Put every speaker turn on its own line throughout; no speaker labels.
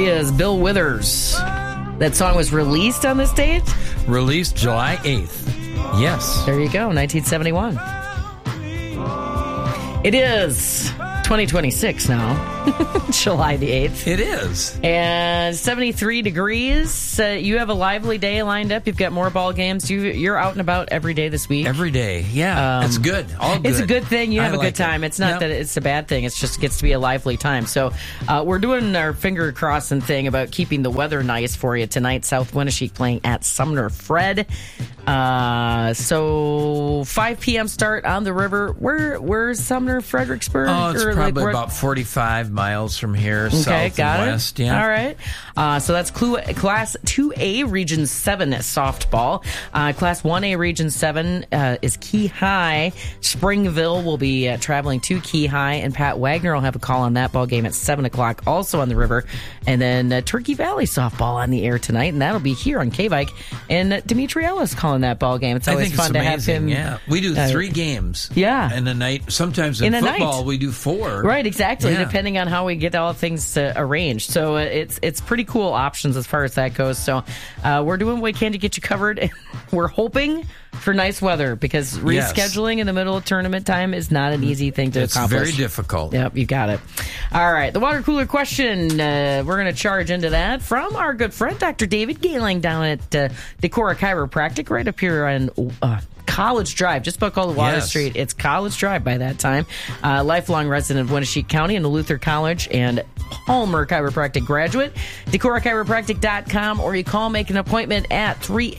is Bill Withers. That song was released on this date?
Released July 8th. Yes.
There you go, 1971. It is 2026 now, July the 8th.
It is.
And 73 degrees. You have a lively day lined up. You've got more ball games. You're out and about every day this week.
Every day, yeah. It's good. All good.
It's a good thing. You have a
like
good time. It's not that it's a bad thing. It's just gets to be a lively time. So we're doing our finger crossing thing about keeping the weather nice for you tonight. South Winneshiek playing at Sumner Fred. So 5 p.m. start on the river. Where's Sumner, Fredericksburg?
Oh, it's probably about 45 miles from here, south and west. Yeah.
All right. So that's Class 2A Region 7 softball. Class 1A Region 7 is Key High. Springville will be traveling to Key High, and Pat Wagner will have a call on that ball game at 7 o'clock, also on the river. And then Turkey Valley softball on the air tonight, and that'll be here on K-Bike. And Dimitri Ellis calling that ball game. It's always fun to have him.
Yeah, we do 3 games.
Yeah,
in the night. Sometimes in football we do 4.
Right, exactly. Yeah. Depending on how we get all things arranged. So it's pretty cool options as far as that goes. So we're doing what we can to get you covered. We're hoping for nice weather because rescheduling in the middle of tournament time is not an easy thing to accomplish.
It's very difficult.
Yep, you got it. All right, the water cooler question. We're going to charge into that from our good friend Dr. David Gehling down at Decorah Chiropractic right up here on College Drive, just about called Water Street. It's College Drive by that time. Lifelong resident of Winneshiek County and Luther College and Palmer Chiropractic graduate. DecorahChiropractic.com, or you call, make an appointment at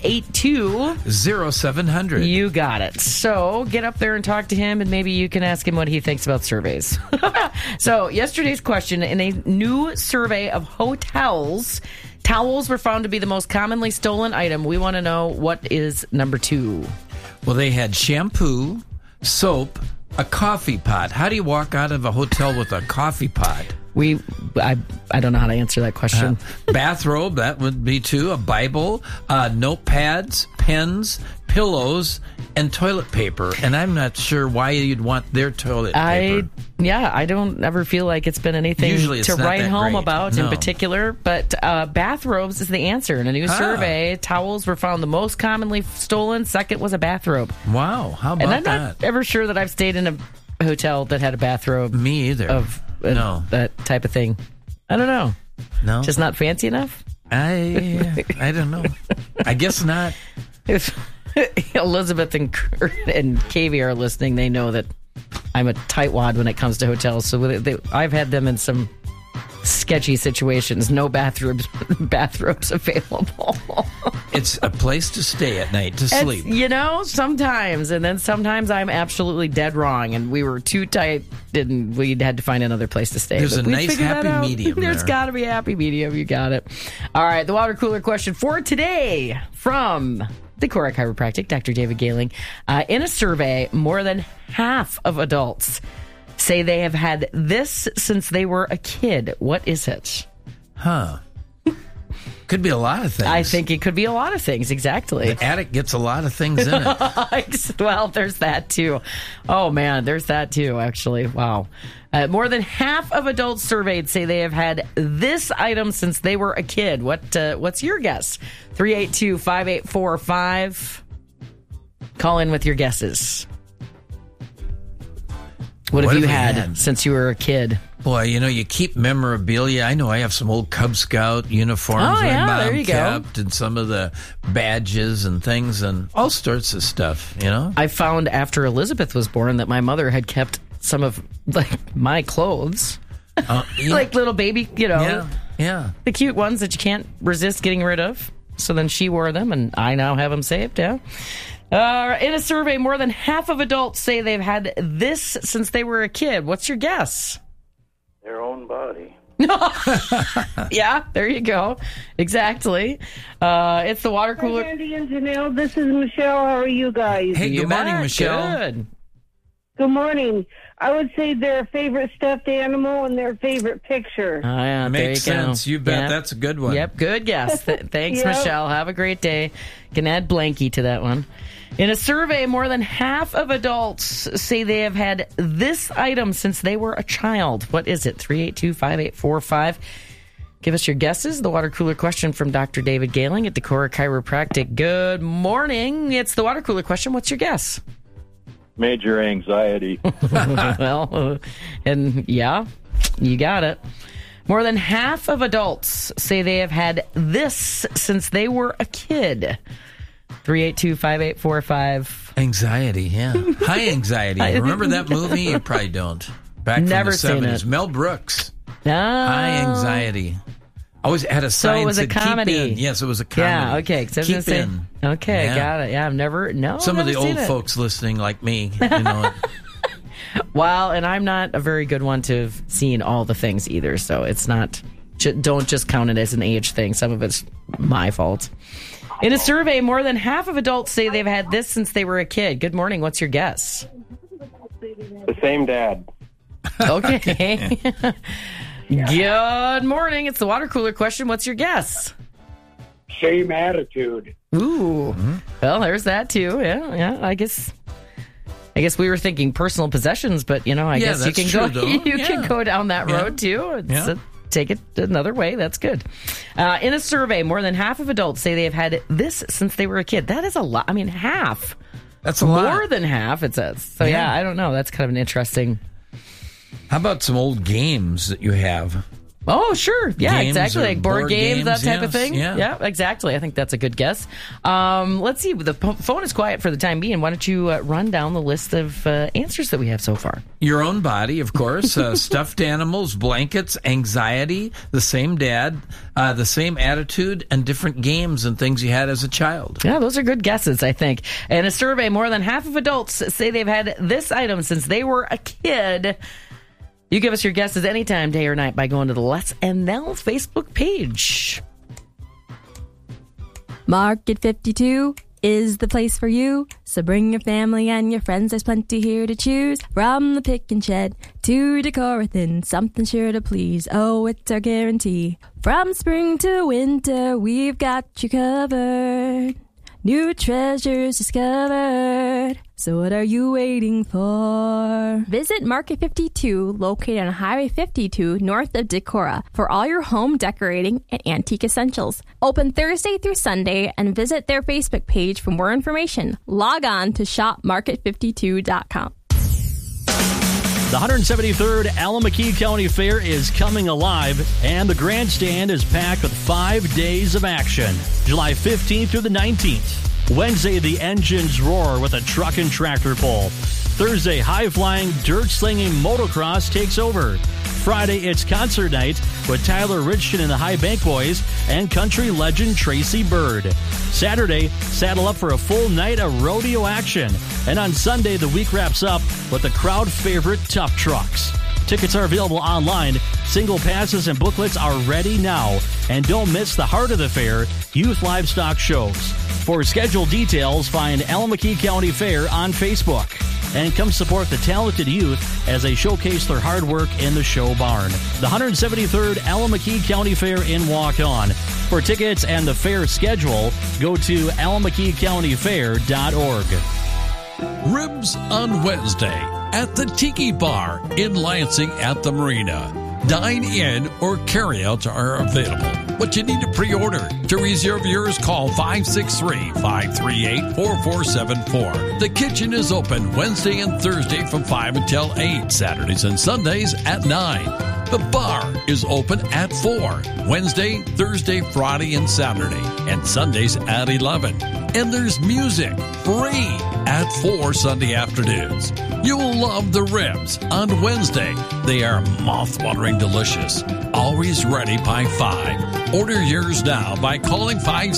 382-0700. You got it. So get up there and talk to him, and maybe you can ask him what he thinks about surveys. So yesterday's question, in a new survey of hotels, towels were found to be the most commonly stolen item. We want to know what is number 2.
Well, they had shampoo, soap, a coffee pot. How do you walk out of a hotel with a coffee pot?
I don't know how to answer that question.
Bathrobe, that would be 2. A Bible, notepads, pens, pillows, and toilet paper. And I'm not sure why you'd want their toilet paper.
I don't ever feel like it's been anything to write home about in particular. But bathrobes is the answer. In a new survey, towels were found the most commonly stolen. Second was a bathrobe.
Wow, how about that?
And I'm not ever sure that I've stayed in a hotel that had a bathrobe.
Me either.
No. That type of thing. I don't know.
No.
Just not fancy enough?
I don't know. I guess not.
If Elizabeth and Kavy are listening, they know that I'm a tightwad when it comes to hotels. So I've had them in some sketchy situations. No bathrobes available.
It's a place to stay at night to sleep.
Sometimes. And then sometimes I'm absolutely dead wrong. And we were too tight and we had to find another place to stay.
There's a nice happy medium.
There's got to be a happy medium. You got it. All right. The water cooler question for today from Decorah Chiropractic, Dr. David Gehling. In a survey, more than half of adults say they have had this since they were a kid. What is it?
Could be a lot of things.
I think it could be a lot of things, exactly.
The attic gets a lot of things in it.
Well, there's that too. Oh, man, there's that too, actually. Wow. More than half of adults surveyed say they have had this item since they were a kid. What's your guess? 382-5845. Call in with your guesses. What have you had since you were a kid?
Boy, you keep memorabilia. I know I have some old Cub Scout uniforms my mom kept, and some of the badges and things, and all sorts of stuff,
I found after Elizabeth was born that my mother had kept some of my clothes. Like little baby,
Yeah.
The cute ones that you can't resist getting rid of. So then she wore them, and I now have them saved, In a survey, more than half of adults say they've had this since they were a kid. What's your guess?
Their own body.
Yeah, there you go. Exactly. It's the water cooler.
Hi, Andy and Janelle. This is Michelle. How are you guys?
Hey, good morning, Michelle.
Good.
Good morning. I would say their favorite stuffed animal and their favorite picture.
Yeah,
makes sense. You bet.
Yep.
That's a good one.
Yep, good guess. Thanks, Michelle. Have a great day. Can add blankie to that one. In a survey, more than half of adults say they have had this item since they were a child. What is it? 382-5845. Give us your guesses. The water cooler question from Dr. David Gailing at Decorah Chiropractic. Good morning. It's the water cooler question. What's your guess?
Major anxiety.
Well, and yeah, you got it. More than half of adults say they have had this since they were a kid. 382-5845.
Anxiety, yeah. High anxiety. Remember that movie? You probably don't. Back
Never
from the 70s.
seen it.
Mel Brooks.
Oh.
High anxiety. Always had a sign
So it was a
that said,
comedy.
Keep in. Yes, it was a comedy.
Yeah, okay. 'Cause I was
Keep
gonna say,
in.
okay,
Yeah.
got it. Yeah, I've never,
Some of the
never seen
old
it.
folks listening, like me, you know.
Well, and I'm not a very good one to have seen all the things either, so it's not, don't just count it as an age thing. Some of it's my fault. In a survey, more than half of adults say they've had this since they were a kid. Good morning. What's your guess?
The same dad.
Okay. Good morning. It's the water cooler question. What's your guess?
Same attitude.
Ooh. Well, there's that too. Yeah. I guess we were thinking personal possessions, but I
Yeah,
guess you
that's
can
true,
go.
though.
You can go down that road too. Take it another way. That's good. In a survey, more than half of adults say they have had this since they were a kid. That is a lot. I mean, half.
That's a lot.
More than half, it says. So yeah, I don't know. That's kind of an interesting.
How about some old games that you have?
Oh, sure. Yeah,
Games
exactly.
or
Like board games, that type of
yes,
thing.
yeah.
Exactly. I think that's a good guess. Let's see. The phone is quiet for the time being. Why don't you run down the list of answers that we have so far?
Your own body, of course. Stuffed animals, blankets, anxiety, the same dad, the same attitude, and different games and things you had as a child.
Yeah, those are good guesses, I think. In a survey, more than half of adults say they've had this item since they were a kid. You give us your guesses anytime, day or night, by going to the Let's and Nell Facebook page.
Market 52 is the place for you. So bring your family and your friends. There's plenty here to choose. From the pick and shed to Decorathin, something sure to please. Oh, it's our guarantee. From spring to winter, we've got you covered. New treasures discovered. So what are you waiting for? Visit Market 52, located on Highway 52, north of Decorah, for all your home decorating and antique essentials. Open Thursday through Sunday, and visit their Facebook page for more information. Log on to shopmarket52.com.
The 173rd Alameda County Fair is coming alive, and the grandstand is packed with 5 days of action. July 15th through the 19th. Wednesday, the engines roar with a truck and tractor pull. Thursday, high-flying, dirt-slinging motocross takes over. Friday, it's concert night with Tyler Richardson and the High Bank Boys and country legend Tracy Bird. Saturday, saddle up for a full night of rodeo action. And on Sunday, the week wraps up with the crowd favorite Tough Trucks. Tickets are available online. Single passes and booklets are ready now. And don't miss the heart of the fair, youth livestock shows. For scheduled details, find Alameda County Fair on Facebook. And come support the talented youth as they showcase their hard work in the show barn. The 173rd Alameda County Fair in Waukon. For tickets and the fair schedule, go to alamedacountyfair.org.
Ribs on Wednesday at the Tiki Bar in Lansing at the Marina. Dine-in or carry-outs are available, but you need to pre-order. To reserve yours, call 563-538-4474. The kitchen is open Wednesday and Thursday from 5 until 8, Saturdays and Sundays at 9. The bar is open at 4, Wednesday, Thursday, Friday, and Saturday, and Sundays at 11. And there's music, free, at 4 Sunday afternoons. You'll love the ribs on Wednesday. They are mouth-watering delicious. Always ready by 5. Order yours now by calling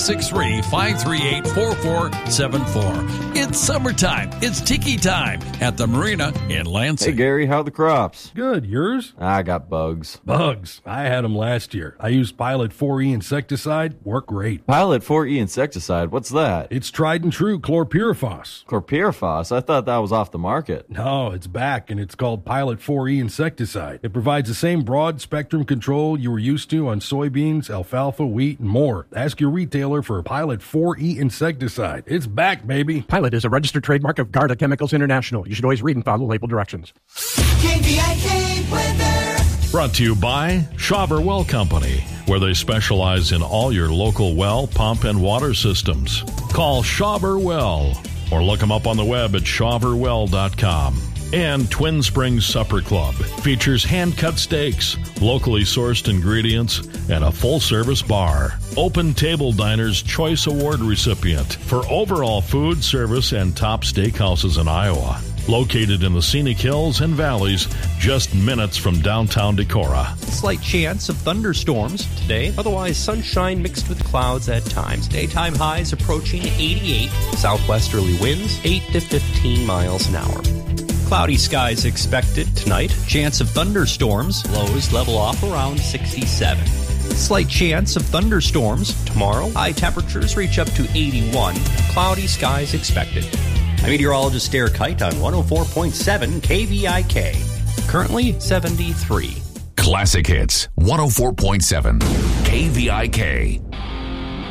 563-538-4474. It's summertime. It's tiki time at the Marina in Lansing.
Hey, Gary, how are the crops?
Good. Yours?
I got bugs.
Bugs. I had them last year. I used Pilot 4E insecticide. Worked great.
Pilot 4E insecticide? What's that?
It's tried and true chlorpyrifos.
Chlorpyrifos? I thought that was off the market.
No, it's back, and it's called Pilot 4E insecticide. It provides the same broad-spectrum control you were used to on soybeans, alfalfa, wheat, and more. Ask your retailer for Pilot 4E insecticide. It's back, baby.
Pilot is a registered trademark of Garda Chemicals International. You should always read and follow label directions.
KVIK weather. Brought to you by Shawver Well Company, where they specialize in all your local well, pump, and water systems. Call Shawver Well or look them up on the web at shawverwell.com. And Twin Springs Supper Club features hand-cut steaks, locally sourced ingredients, and a full-service bar. Open Table Diner's Choice Award recipient for overall food, service, and top steakhouses in Iowa. Located in the scenic hills and valleys, just minutes from downtown Decorah.
Slight chance of thunderstorms today, otherwise sunshine mixed with clouds at times. Daytime highs approaching 88, southwesterly winds 8 to 15 miles an hour. Cloudy skies expected tonight. Chance of thunderstorms, lows level off around 67. Slight chance of thunderstorms tomorrow. High temperatures reach up to 81. Cloudy skies expected. I'm meteorologist Derek Kite on 104.7 KVIK. Currently 73.
Classic Hits 104.7 KVIK.